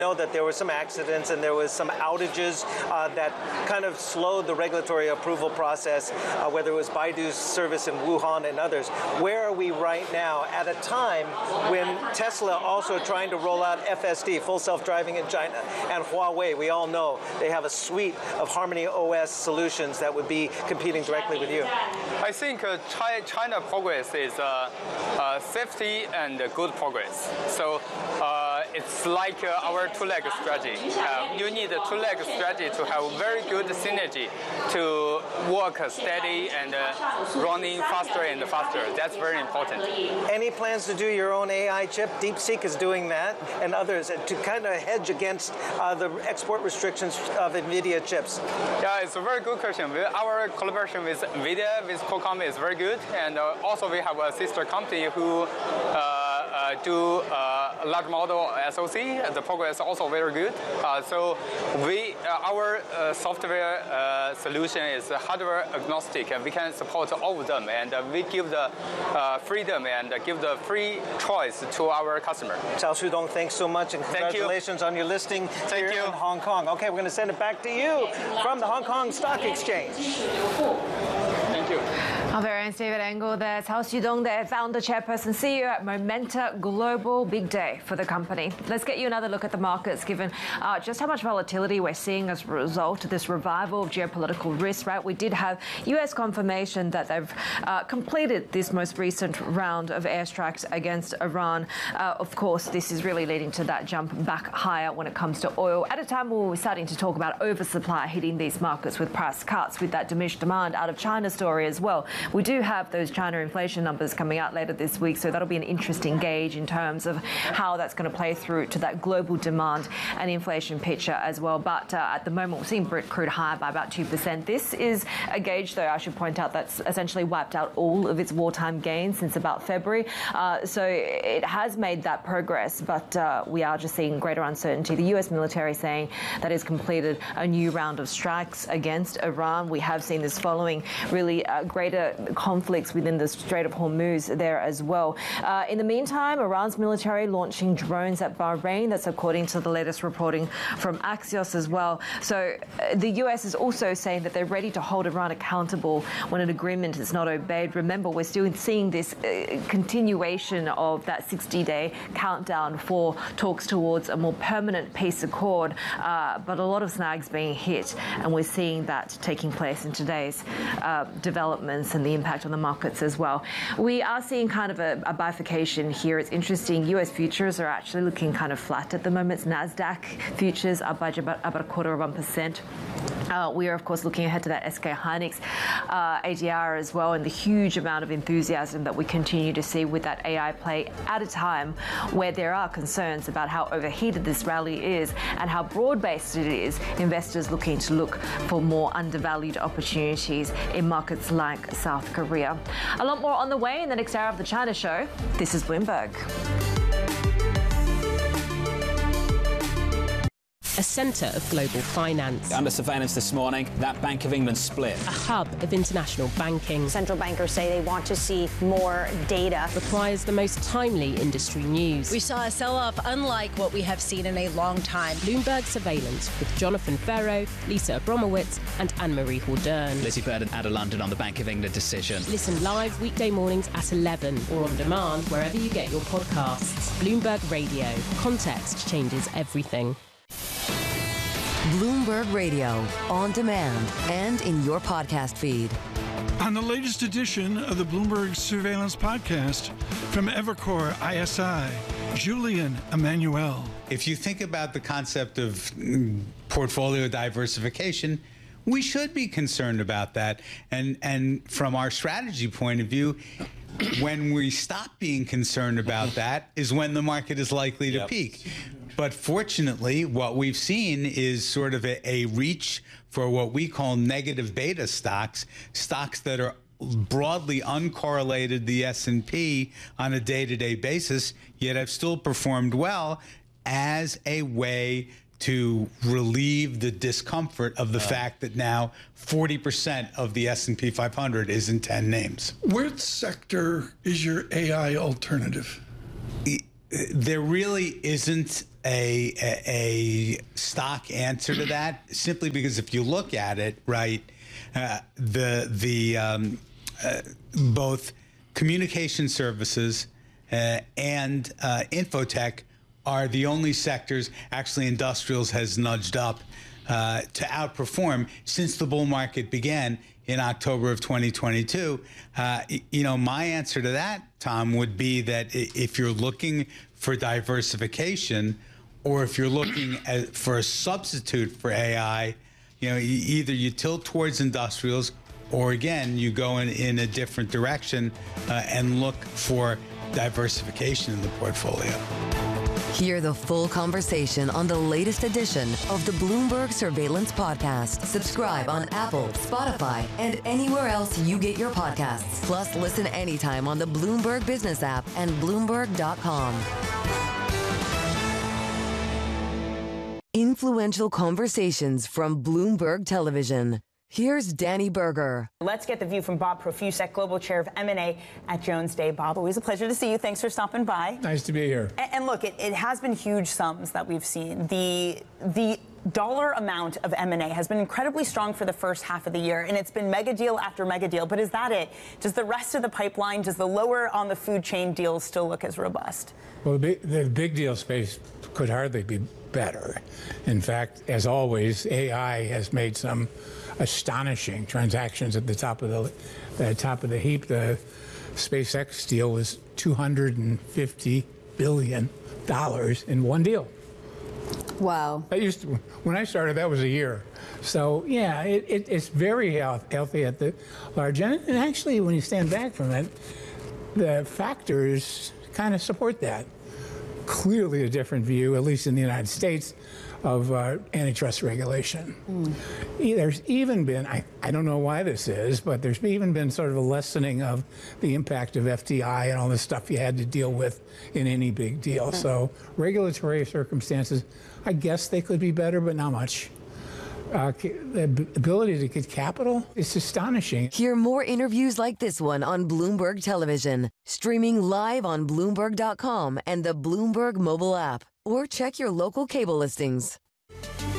know that there were some accidents and there was some outages that kind of slowed the regulatory approval process, whether it was Baidu's service in Wuhan and others. Where are we right now at a time when Tesla also trying to roll out FSD, full self-driving in China, and Huawei, we all know they have a suite of Harmony OS solutions that would be competing directly with you? I think China progress is safety and good progress. So it's like our two-leg strategy. You need a two-leg strategy to have very good synergy to work steady and running faster and faster. That's very important. Any plans to do your own AI chip? DeepSeek is doing that, and others, to kind of hedge against the export restrictions of NVIDIA chips. Yeah, it's a very good question. Our collaboration with NVIDIA, with Qualcomm is very good, and also we have a sister company who do large model SoC. The progress is also very good. So our software solution is hardware agnostic, and we can support all of them, and we give the freedom and give the free choice to our customer. Cao Shudong, thanks so much, and congratulations on your listing here in Hong Kong. Okay, we're going to send it back to you from the Hong Kong Stock Exchange. Thank you. Our very own David Engel there. Cao Shudong there, founder, chairperson, CEO at Momenta Global. Big day for the company. Let's get you another look at the markets, given just how much volatility we're seeing as a result of this revival of geopolitical risk, right? We did have U.S. confirmation that they've completed this most recent round of airstrikes against Iran. Of course, this is really leading to that jump back higher when it comes to oil. At a time where we're starting to talk about oversupply hitting these markets with price cuts, with that diminished demand out of China story as well. We do have those China inflation numbers coming out later this week, so that'll be an interesting gauge in terms of how that's going to play through to that global demand and inflation picture as well. But at the moment, we're seeing Brent crude higher by about 2%. This is a gauge, though, I should point out, that's essentially wiped out all of its wartime gains since about February. So it has made that progress, but we are just seeing greater uncertainty. The U.S. military saying that it's completed a new round of strikes against Iran. We have seen this following really greater conflicts within the Strait of Hormuz there as well. In the meantime, Iran's military launching drones at Bahrain. That's according to the latest reporting from Axios as well. So the US is also saying that they're ready to hold Iran accountable when an agreement is not obeyed. Remember, we're still seeing this continuation of that 60-day countdown for talks towards a more permanent peace accord, but a lot of snags being hit, and we're seeing that taking place in today's developments and the impact on the markets as well. We are seeing kind of a bifurcation here. It's interesting. US futures are actually looking kind of flat at the moment. NASDAQ futures are by about a 0.25%. We are, of course, looking ahead to that SK Hynix ADR as well, and the huge amount of enthusiasm that we continue to see with that AI play at a time where there are concerns about how overheated this rally is and how broad-based it is. Investors looking to look for more undervalued opportunities in markets like South Korea. A lot more on the way in the next hour of the China Show. This is Bloomberg. A centre of global finance. Under surveillance this morning, that Bank of England split. A hub of international banking. Central bankers say they want to see more data. Requires the most timely industry news. We saw a sell-off unlike what we have seen in a long time. Bloomberg Surveillance with Jonathan Ferro, Lisa Abromowitz and Anne-Marie Hordern. Lizzie Burden out of London on the Bank of England decision. Listen live weekday mornings at 11 or on demand wherever you get your podcasts. Bloomberg Radio. Context changes everything. Bloomberg Radio, on demand and in your podcast feed. On the latest edition of the Bloomberg Surveillance Podcast from Evercore ISI, Julian Emmanuel. If you think about the concept of portfolio diversification, we should be concerned about that. And from our strategy point of view, when we stop being concerned about that is when the market is likely to peak. But fortunately, what we've seen is sort of a reach for what we call negative beta stocks, stocks that are broadly uncorrelated the S&P on a day-to-day basis, yet have still performed well as a way to relieve the discomfort of the fact that now 40% of the S&P 500 is in 10 names. What sector is your AI alternative? There really isn't a stock answer to that, simply because if you look at it, right, both communication services and infotech are the only sectors. Actually, industrials has nudged up to outperform since the bull market began in October of 2022. My answer to that, Tom, would be that if you're looking for diversification, or if you're looking for a substitute for AI, either you tilt towards industrials, or again, you go in a different direction and look for diversification in the portfolio. Hear the full conversation on the latest edition of the Bloomberg Surveillance Podcast. Subscribe on Apple, Spotify, and anywhere else you get your podcasts. Plus, listen anytime on the Bloomberg Business app and Bloomberg.com. Influential conversations from Bloomberg Television. Here's Danny Berger. Let's get the view from Bob Profusek, Global Chair of M&A at Jones Day. Bob, always a pleasure to see you. Thanks for stopping by. Nice to be here. And look, it has been huge sums that we've seen. The dollar amount of M&A has been incredibly strong for the first half of the year, and it's been mega deal after mega deal. But is that it? Does the rest of the pipeline, does the lower on the food chain deals still look as robust? Well, the big deal space could hardly be better. In fact, as always, AI has made some astonishing transactions at the top of the heap. The SpaceX deal was $250 billion in one deal. Wow. When I started, that was a year. So, yeah, it's very healthy at the large end. And actually, when you stand back from it, the factors kind of support that. Clearly a different view, at least in the United States, of antitrust regulation. There's even been, I don't know why this is, but there's even been sort of a lessening of the impact of FDI and all the stuff you had to deal with in any big deal. So regulatory circumstances, I guess they could be better, but not much. The ability to get capital is astonishing. Hear more interviews like this one on Bloomberg Television, streaming live on Bloomberg.com and the Bloomberg mobile app, or check your local cable listings.